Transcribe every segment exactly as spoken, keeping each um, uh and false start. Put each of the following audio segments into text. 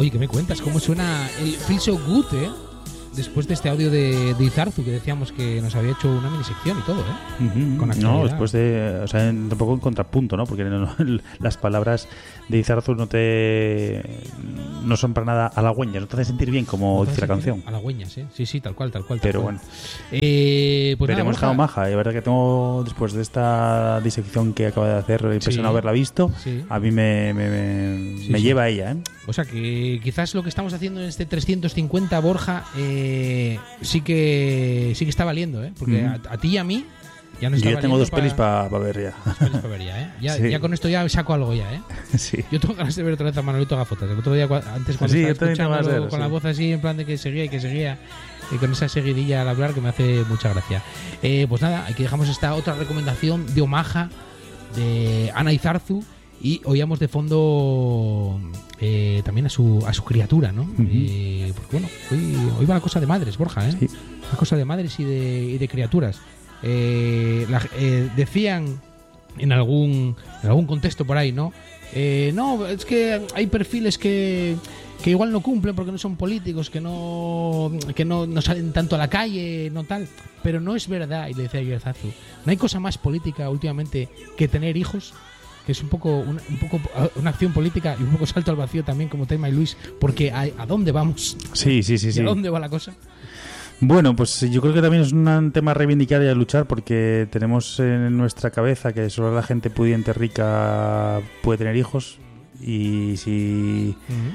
Oye, ¿qué me cuentas? ¿Cómo suena el Feel So Good, eh? Después de este audio de, de Izarzu, que decíamos que nos había hecho una minisección y todo, ¿eh? Uh-huh. Con no, después de... O sea, tampoco en contrapunto, ¿no? Porque no, no, las palabras de Izarzu no te... No son para nada halagüeñas, no te hacen sentir bien, como dice la canción. Halagüeñas, ¿eh? Sí, sí, tal cual, tal cual. Tal Pero cual. bueno. Eh, pues Pero nada, hemos dejado maja. Y la verdad que tengo, después de esta disección que acaba de hacer, la impresión de Sí. haberla visto, Sí. a mí me, me, me, Sí, me sí. lleva a ella, ¿eh? O sea que quizás lo que estamos haciendo en este trescientos cincuenta, Borja, eh, sí que sí que está valiendo, ¿eh? Porque Uh-huh. a, a ti y a mí ya nos Yo está ya tengo valiendo dos pa- pelis para pa ver ya. dos pelis pa ver ya, ¿eh? Ya, Sí. ya con esto ya saco algo ya, ¿eh? Sí. Yo tengo ganas de ver otra vez a Manolito Gafotas. El otro día, cua- antes cuando Sí, yo estaba también tengo ganas de escuchándolo ver, con sí. la voz así, en plan de que seguía y que seguía, y con esa seguidilla al hablar que me hace mucha gracia. Eh, pues nada, aquí dejamos esta otra recomendación de Omaha, de Ana Izarzu, y oíamos de fondo eh, también a su, a su criatura, ¿no? Uh-huh. Eh, porque bueno, hoy, hoy va la cosa de madres, Borja, ¿eh? Sí. La cosa de madres y de, y de criaturas. Eh, la- eh, decían en algún, en algún contexto por ahí, ¿no? Eh, no, es que hay perfiles que, que igual no cumplen porque no son políticos, que no que no, no salen tanto a la calle, no tal. Pero no es verdad, y le decía yo a Zazu, no hay cosa más política últimamente que tener hijos, que es un poco una, un poco una acción política y un poco salto al vacío también, como Telma y Luis, porque a, ¿a dónde vamos? Sí, sí, sí, ¿Y sí. a dónde va la cosa? Bueno, pues yo creo que también es un tema a reivindicar y a luchar, porque tenemos en nuestra cabeza que solo la gente pudiente rica puede tener hijos, y si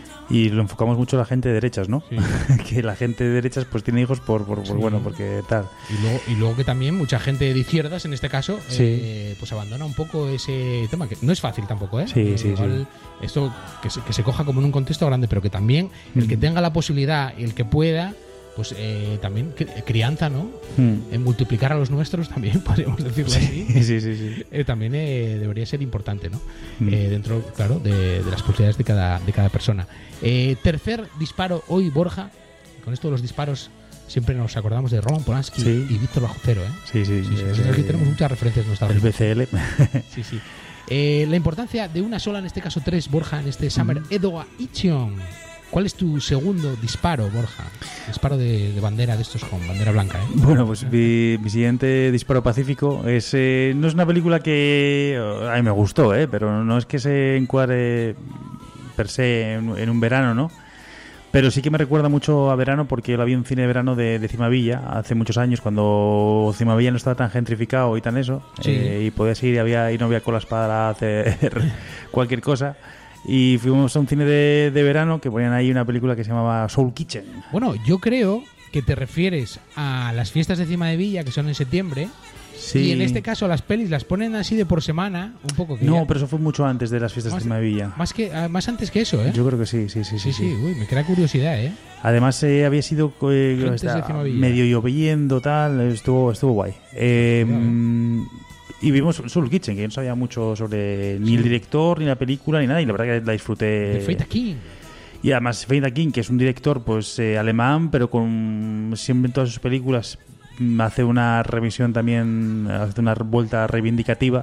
y lo enfocamos mucho a la gente de derechas, ¿no? Sí. Que la gente de derechas pues tiene hijos por, por, por Sí. bueno, porque tal. Y luego, y luego que también mucha gente de izquierdas, en este caso, Sí. eh, pues abandona un poco ese tema, que no es fácil tampoco, ¿eh? Sí, Eh, sí, igual esto que se, que se coja como en un contexto grande, pero que también el que Mm. tenga la posibilidad y el que pueda, pues eh, también cri- crianza, ¿no? Hmm. En multiplicar a los nuestros también, podríamos decirlo así. Sí, sí, sí, sí. Eh, también eh, debería ser importante, ¿no? Mm. Eh, dentro, claro, de, de las posibilidades de cada, de cada persona. Eh, tercer disparo hoy, Borja. Con esto de los disparos siempre nos acordamos de Roman Polanski Sí. y Víctor Bajo Cero, ¿eh? Sí, sí, Sí, sí, es, nosotros aquí eh, tenemos muchas referencias el nostálgicas. B C L. Sí, sí. Eh, la importancia de una sola, en este caso tres, Borja, en este Summer Edoa Ichion. ¿Cuál es tu segundo disparo, Borja? Disparo de, de bandera de estos con bandera blanca, ¿eh? Bueno, pues mi, mi siguiente disparo pacífico es eh, no es una película que oh, a mí me gustó, eh, pero no es que se encuadre per se en, en un verano, ¿no? Pero sí que me recuerda mucho a verano, porque yo la vi en cine de verano de, de Cimavilla hace muchos años, cuando Cimavilla no estaba tan gentrificado y tan eso, Sí. eh, y podías ir y, había, y no había colas para hacer cualquier cosa. Y fuimos a un cine de, de verano que ponían ahí una película que se llamaba Soul Kitchen. Bueno, yo creo que te refieres a las fiestas de Cima de Villa, que son en septiembre. Sí. Y en este caso las pelis las ponen así de por semana, un poco que No, ya- pero eso fue mucho antes de las fiestas Más- de Cimavilla. más que ah, más antes que eso, ¿eh? Yo creo que sí, sí, sí. sí, sí, sí, uy, me crea curiosidad, ¿eh? Además eh, había sido eh, Gentes de está Cimavilla. medio lloviendo, tal, estuvo estuvo guay. Eh, Cuidado, ¿eh? mm, y vimos Soul Kitchen, que yo no sabía mucho sobre ni Sí. el director, ni la película, ni nada, y la verdad que la disfruté. De Fate King. Y además Fate King, que es un director pues eh, alemán, pero con siempre en todas sus películas mm, hace una revisión también, hace una vuelta reivindicativa,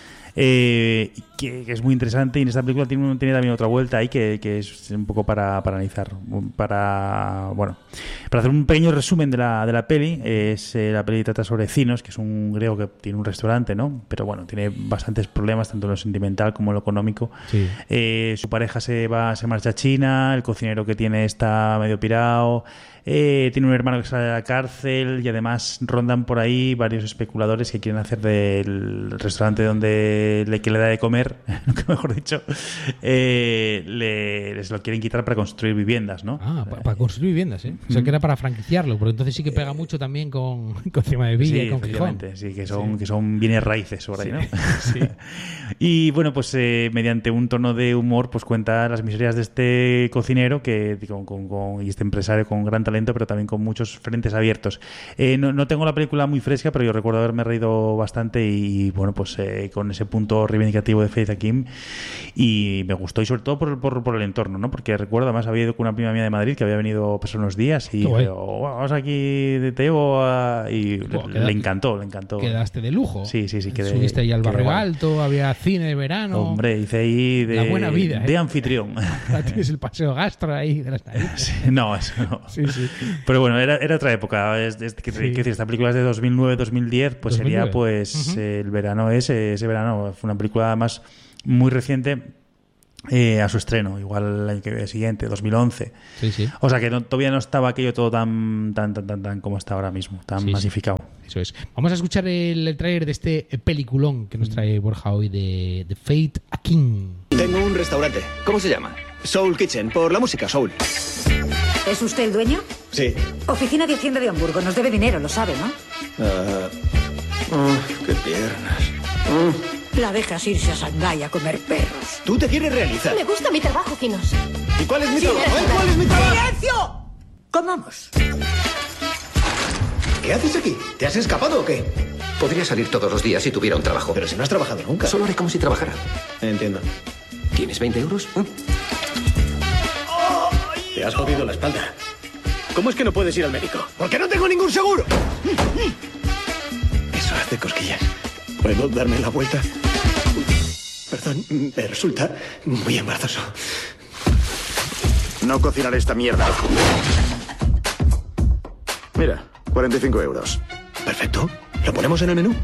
eh, que, que es muy interesante. Y en esta película tiene, tiene también otra vuelta ahí que, que es un poco para, para analizar, para bueno, para hacer un pequeño resumen de la, de la peli. Es eh, la peli trata sobre Zinos, que es un griego que tiene un restaurante, ¿no? Pero bueno, tiene bastantes problemas tanto en lo sentimental como en lo económico. Sí. Eh, su pareja se va, se marcha a China, el cocinero que tiene está medio pirado, eh, tiene un hermano que sale de la cárcel, y además rondan por ahí varios especuladores que quieren hacer del restaurante donde le, que le da de comer, nunca mejor dicho, eh, le, les lo quieren quitar para construir viviendas, ¿no? Ah, pa- para construir viviendas, ¿eh? O sea, que era para franquiciarlo, porque entonces sí que pega mucho también con, con Cima de Villa Sí, y con Gijón. efectivamente, sí, que son, Sí. que son bienes raíces por ahí, Sí, ¿no? sí. Y bueno, pues eh, mediante un tono de humor, pues cuenta las miserias de este cocinero que con, con, con- y este empresario con gran talento lento, pero también con muchos frentes abiertos. Eh, no, no tengo la película muy fresca, pero yo recuerdo haberme reído bastante y, bueno, pues eh, con ese punto reivindicativo de Faith Hakim, y me gustó, y sobre todo por, por, por el entorno, ¿no? Porque recuerdo, además, había ido con una prima mía de Madrid que había venido a pasar unos días y dijo, oh, vamos aquí, te llevo a... y oh, le, le encantó, le encantó. Quedaste de lujo. Sí, sí, sí. Quedé, subiste ahí al Barrio guay. Alto, había cine de verano. Hombre, hice ahí de, la buena vida, de ¿eh? anfitrión. Tienes el paseo gastro ahí de las narices. Sí, no, eso no. Sí, sí. Pero bueno, era, era otra época. Es, es, que, sí. que decir, esta película es de dos mil nueve dos mil diez, pues dos mil nueve. Sería pues uh-huh. el verano ese, ese verano. Fue una película además muy reciente eh, a su estreno, igual el año que siguiente, dos mil once. Sí, sí. O sea que no, todavía no estaba aquello todo tan tan tan tan, tan como está ahora mismo, tan sí, masificado. Sí. Eso es. Vamos a escuchar el, el tráiler de este peliculón que nos trae Borja hoy de, de Faith Hakim. Tengo un restaurante. ¿Cómo se llama? Soul Kitchen, por la música soul. ¿Es usted el dueño? Sí. Oficina de Hacienda de Hamburgo. Nos debe dinero, lo sabe, ¿no? Uh, oh, ¡qué piernas! Uh. La dejas irse a Shanghái a comer perros. ¿Tú te quieres realizar? Me gusta mi trabajo, Finos. ¿Y cuál es mi trabajo? ¿Eh? ¿Cuál es mi trabajo? ¡Silencio! Comamos. ¿Qué haces aquí? ¿Te has escapado o qué? Podría salir todos los días si tuviera un trabajo. Pero si no has trabajado nunca. Solo haré como si trabajara. Entiendo. ¿Tienes veinte euros? ¿Eh? Oh, te has jodido la espalda. ¿Cómo es que no puedes ir al médico? ¡Porque no tengo ningún seguro! Eso hace cosquillas. ¿Puedo darme la vuelta? Perdón, me resulta muy embarazoso. No cocinaré esta mierda. Mira, cuarenta y cinco euros. Perfecto. ¿Lo ponemos en el menú?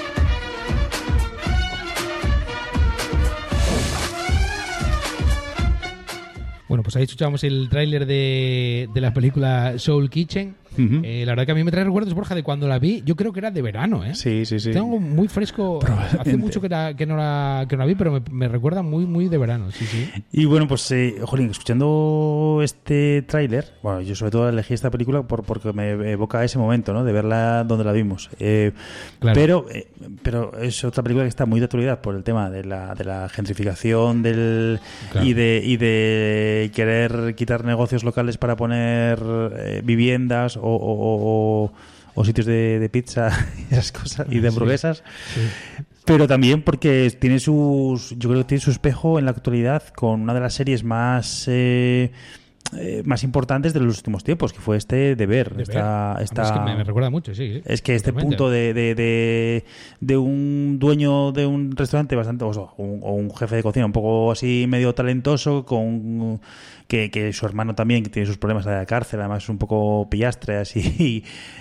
Bueno, pues ahí escuchamos el tráiler de, de la película Soul Kitchen. Uh-huh. Eh, la verdad que a mí me trae recuerdos, Borja, de cuando la vi. Yo creo que era de verano, ¿eh? Sí, sí, sí. Tengo muy fresco. Hace mucho que, era, que, no la, que no la vi, pero me, me recuerda muy, muy de verano. Sí, sí. Y bueno, pues, eh, jolín, escuchando este tráiler, bueno, yo sobre todo elegí esta película por, porque me evoca ese momento, ¿no? De verla donde la vimos. Eh, claro. Pero, eh, pero es otra película que está muy de actualidad por el tema de la, de la gentrificación del claro. y de y de querer quitar negocios locales para poner eh, viviendas o, o, o, o sitios de, de pizza y esas cosas y de hamburguesas. Sí, sí. Pero también porque tiene sus, yo creo que tiene su espejo en la actualidad con una de las series más eh, eh, más importantes de los últimos tiempos, que fue este de Ver. De esta, ver. esta, es que me, me recuerda mucho, sí. sí es que este totalmente. punto de, de, de, de un dueño de un restaurante bastante, o, sea, un, o un jefe de cocina un poco así medio talentoso, con que, que su hermano también, que tiene sus problemas de la cárcel, además es un poco pillastre así, y,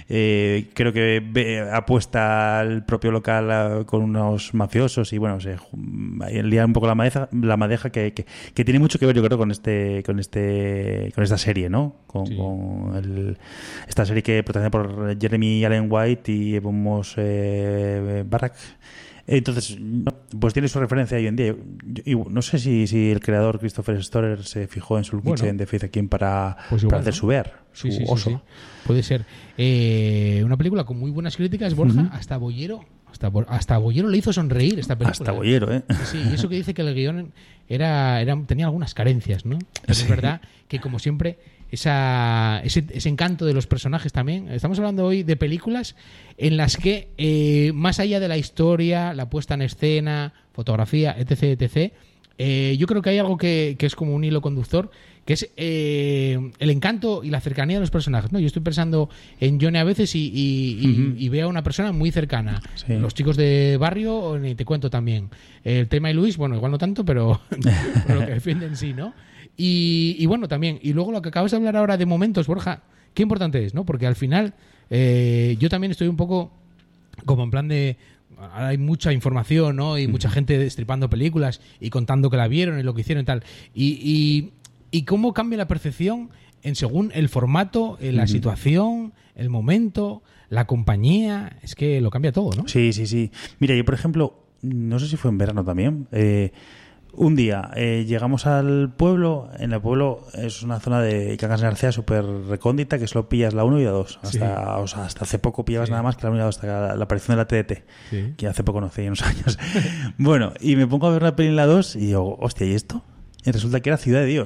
eh, creo que ve, apuesta al propio local a, con unos mafiosos y bueno, se lía un poco la madeja, la madeja que, que, que tiene mucho que ver, yo creo, con este con este con esta serie, ¿no? Con, sí. con el, esta serie que protagonizada por Jeremy Allen White y vemos eh, Barack. Entonces, pues tiene su referencia hoy en día. Yo, yo, no sé si, si el creador Christopher Storer se fijó en Soul Kitchen bueno, de Faith Hakim para, pues igual, para hacer ¿no? su ver, su sí, sí, oso. Sí, sí. Puede ser. Eh, una película con muy buenas críticas, Borja, uh-huh. hasta Bollero. Hasta, hasta Bollero le hizo sonreír esta película. Hasta Bollero, ¿eh? Sí, y eso que dice que el guión era, era, tenía algunas carencias, ¿no? Sí. Es verdad que, como siempre, esa, ese, ese encanto de los personajes también. Estamos hablando hoy de películas en las que, eh, más allá de la historia, la puesta en escena, fotografía, etc, etc, eh, yo creo que hay algo que, que es como un hilo conductor, que es eh, el encanto y la cercanía de los personajes, ¿no? Yo estoy pensando en Johnny a veces y, y, uh-huh. y, y veo a una persona muy cercana. Sí. Los chicos de barrio, ni te cuento también. El tema de Luis, bueno, igual no tanto, pero, pero lo que defienden sí, ¿no? Y, y bueno, también, y luego lo que acabas de hablar ahora de momentos, Borja, qué importante es, ¿no? Porque al final eh, yo también estoy un poco como en plan de... Ahora hay mucha información, ¿no? Y mucha gente destripando películas y contando que la vieron y lo que hicieron y tal. Y, y, y cómo cambia la percepción en según el formato, en la uh-huh. situación, el momento, la compañía. Es que lo cambia todo, ¿no? Sí, sí, sí. Mira, yo por ejemplo, no sé si fue en verano también, eh, un día eh, llegamos al pueblo. En el pueblo es una zona de Cangas de Narcea súper recóndita, que solo pillas la uno y la dos. Hasta, sí. o sea, hasta hace poco pillabas sí. nada más que la uno y la dos, hasta la, la aparición de la T D T, sí. que hace poco no hace unos años. Bueno, y me pongo a ver la peli en la dos y digo, hostia, ¿y esto? Y resulta que era Ciudad de Dios.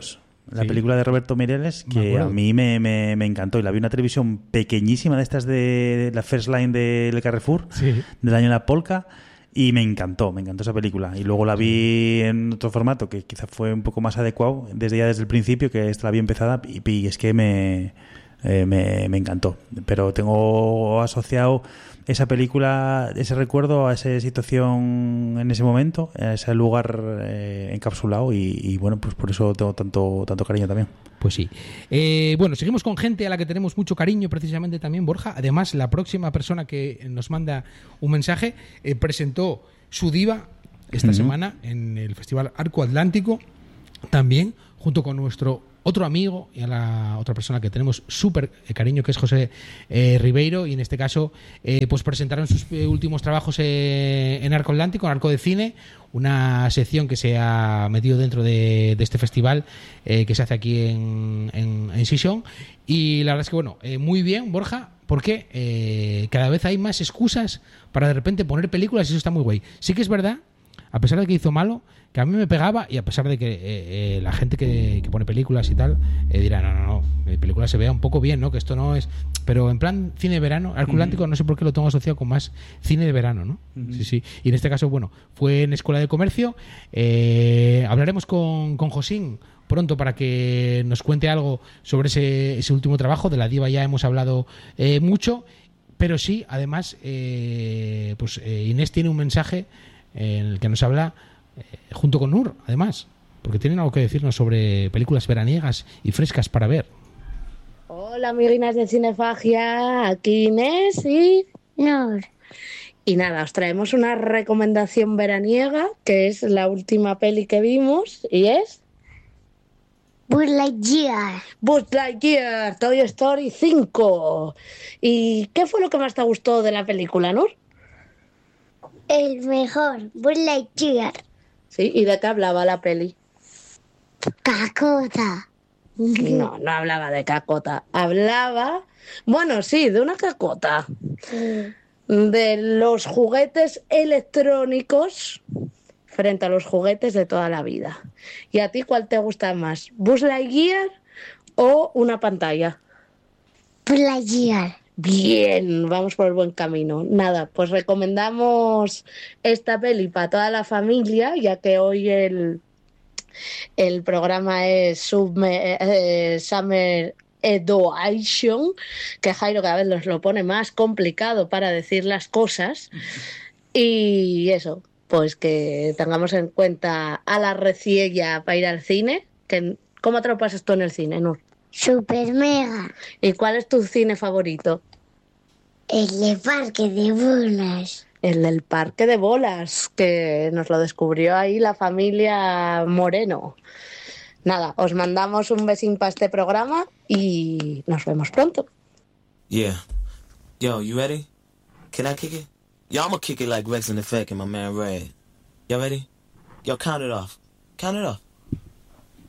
La Sí. película de Roberto Mireles, Me que acuerdo. a mí me, me, me encantó. Y la vi en una televisión pequeñísima de estas de la First Line del Carrefour, Sí. del año de la Polka. Y me encantó, me encantó esa película. Y luego la vi en otro formato que quizás fue un poco más adecuado, desde ya desde el principio, que esta la vi empezada. Y, y es que me, eh, me, me encantó. Pero tengo asociado esa película, ese recuerdo a esa situación en ese momento, a ese lugar eh, encapsulado. Y, y bueno, pues por eso tengo tanto, tanto cariño también. Pues sí. Eh, bueno, seguimos con gente a la que tenemos mucho cariño, precisamente también, Borja. Además, la próxima persona que nos manda un mensaje eh, presentó su diva esta Ujú. semana en el Festival Arco Atlántico, también junto con nuestro otro amigo y a la otra persona que tenemos súper cariño, que es José eh, Ribeiro, y en este caso eh, pues presentaron sus eh, últimos trabajos eh, en Arco Atlántico, en Arco de Cine, una sección que se ha metido dentro de, de este festival eh, que se hace aquí en, en, en Sison. Y la verdad es que, bueno, eh, muy bien, Borja, porque eh, cada vez hay más excusas para de repente poner películas y eso está muy guay. Sí que es verdad, a pesar de que hizo malo, que a mí me pegaba, y a pesar de que eh, eh, la gente que, que pone películas y tal eh, dirá, no, no, no, mi película se vea un poco bien, ¿no? Que esto no es... Pero en plan cine de verano, Arco Atlántico no sé por qué lo tengo asociado con más cine de verano, ¿no? Ujú. Sí, sí. Y en este caso, bueno, fue en Escuela de Comercio. Eh, hablaremos con, con Josín pronto para que nos cuente algo sobre ese, ese último trabajo. De la diva ya hemos hablado eh, mucho, pero sí, además, eh, pues eh, Inés tiene un mensaje en el que nos habla eh, junto con Nur, además, porque tienen algo que decirnos sobre películas veraniegas y frescas para ver. Hola, amiguinas de Cinefagia, aquí Inés y Nur. Y nada, os traemos una recomendación veraniega, que es la última peli que vimos, y es... Buzz Lightyear. Buzz Lightyear, Toy Story cinco. ¿Y qué fue lo que más te gustó de la película, Nur? El mejor, Buzz Lightyear. Sí, ¿y de qué hablaba la peli? Cacota. No, no hablaba de cacota, hablaba... Bueno, sí, de una cacota. Sí. De los juguetes electrónicos frente a los juguetes de toda la vida. ¿Y a ti cuál te gusta más? ¿Buzz Lightyear o una pantalla? Buzz Lightyear. Bien, vamos por el buen camino. Nada, pues recomendamos esta peli para toda la familia, ya que hoy el, el programa es Subme, eh, Summer Education, que Jairo cada vez nos lo pone más complicado para decir las cosas. Y eso, pues que tengamos en cuenta a la reciella para ir al cine. Que, ¿cómo te lo pasas tú en el cine, Nur? Super mega. ¿Y cuál es tu cine favorito? El de Parque de Bolas. El del Parque de Bolas, que nos lo descubrió ahí la familia Moreno. Nada, os mandamos un besín para este programa y nos vemos pronto. Yeah. Yo, you ready? Can I kick it? Yo, I'm gonna kick it like Rex in Effect and my man Red. Y'all ready? Yo, count it off. Count it off.